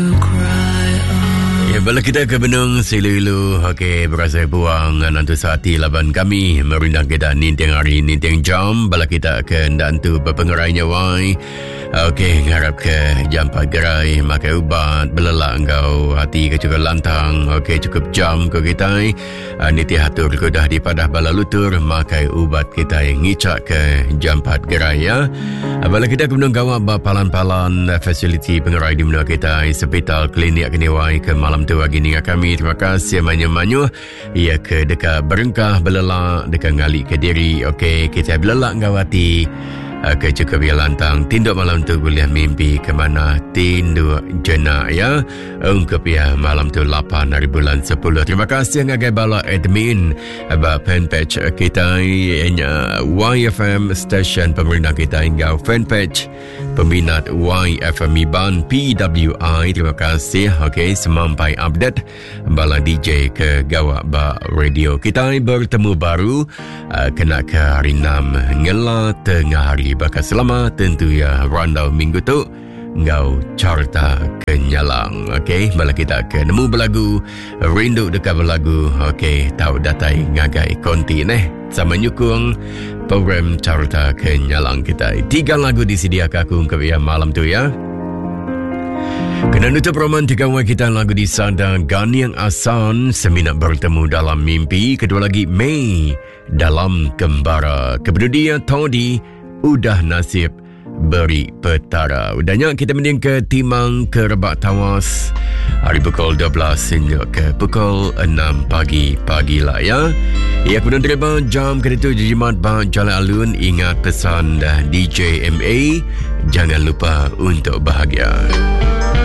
Ya, bala kita ke Benung Silu. Okey, berasa buang nantu saati laban kami merindang kita ninteng hari ninteng jam bala kita ke nantu berpengerainya wai. Okey, ngarap ke jam 4 gerai makai ubat belelak engkau hati ke cukup lantang. Okey, cukup jam ke kita. Niti hatur ke dah di padah bala lutur makai ubat kita ngicak ke jam 4 gerai ya. Bala kita ke Benung gawat palan-palan fasiliti pengerai di mana kita hospital klinik keniwai ke malam tu pagi ni kami terima kasih banyak-banyak ia ke dekat berengkah belelak dekat ngali ke diri. Okey, kita belelak ngawati ke cukup ya lantang tinduk malam tu boleh mimpi ke mana tinduk jenak ya ungkap ya malam tu 8 hari bulan 10. Terima kasih ngagai bala admin about fanpage kita YFM station pemerintah kita hingga fanpage peminat YFM Iban PWI. Terima kasih. Okey, semampai update bala DJ ke gawak ba radio kita bertemu baru kena ke hari 6 ngela tengah hari bakal selamat tentu ya randau minggu tu ngau carta kenyalang. Okey, bala kita ke nemu belagu rindu dekat belagu. Okey, tahu datai ngagai konti sama nyukung program carta kenyalang kita. 3 lagu disediakan aku ke malam tu ya. Kena nutup romantika kita lagu di Sada Ganiang Asan Seminat Bertemu Dalam Mimpi. Kedua lagi Mei Dalam Kembara. Kepada dia Todi Udah Nasib Beri Petara. Udahnya kita mending ke Timang ke Rebak Tawas hari pukul 12 hingga ke pukul 6 pagi lah ya. Ya, kemudian terima jam kedua jimat bang Jalan Alun. Ingat pesan dah DJ MA, jangan lupa untuk bahagia.